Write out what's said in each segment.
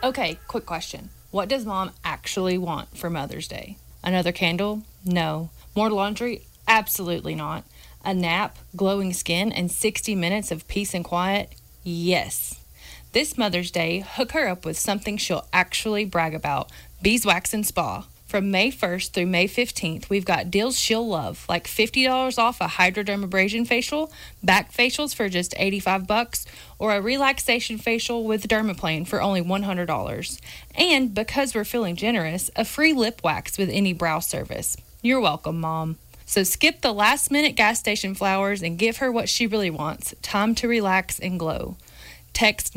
Okay, quick question. What does Mom actually want for Mother's Day? Another candle? No. More laundry? Absolutely not. A nap, glowing skin, and 60 minutes of peace and quiet? Yes. This Mother's Day, hook her up with something she'll actually brag about. Beeswax and Spa. From May 1st through May 15th, we've got deals she'll love, like $50 off a Hydrodermabrasion facial, back facials for just $85, or a relaxation facial with Dermaplane for only $100. And because we're feeling generous, a free lip wax with any brow service. You're welcome, Mom. So skip the last-minute gas station flowers and give her what she really wants, time to relax and glow. Text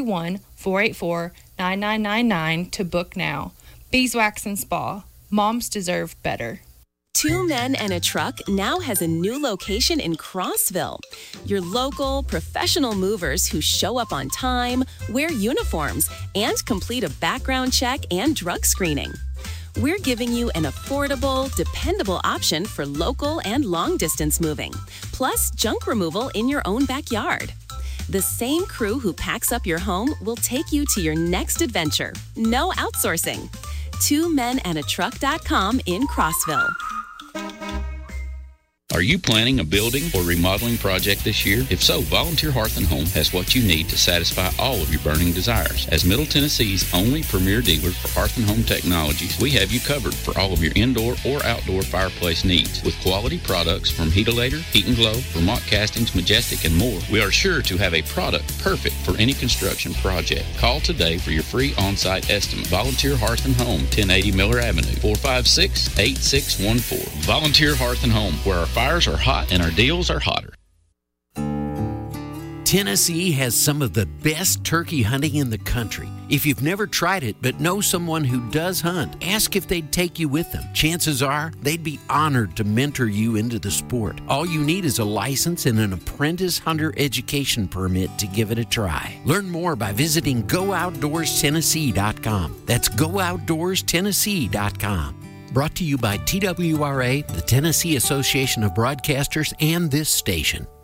931-484-9999 to book now. Beeswax and Spa. Moms deserve better. Two Men and a Truck now has a new location in Crossville. Your local, professional movers who show up on time, wear uniforms, and complete a background check and drug screening. We're giving you an affordable, dependable option for local and long-distance moving, plus junk removal in your own backyard. The same crew who packs up your home will take you to your next adventure. No outsourcing. twomenandatruck.com in Crossville. Are you planning a building or remodeling project this year? If so, Volunteer Hearth & Home has what you need to satisfy all of your burning desires. As Middle Tennessee's only premier dealer for Hearth & Home technologies, we have you covered for all of your indoor or outdoor fireplace needs. With quality products from Heatolator, Heat & Glow, Vermont Castings, Majestic, and more, we are sure to have a product perfect for any construction project. Call today for your free on-site estimate. Volunteer Hearth & Home, 1080 Miller Avenue, 456-8614. Volunteer Hearth & Home, where our fires are hot and our deals are hotter. Tennessee has some of the best turkey hunting in the country. If you've never tried it but know someone who does hunt, ask if they'd take you with them. Chances are they'd be honored to mentor you into the sport. All you need is a license and an apprentice hunter education permit to give it a try. Learn more by visiting GoOutdoorsTennessee.com. That's GoOutdoorsTennessee.com. Brought to you by TWRA, the Tennessee Association of Broadcasters, and this station.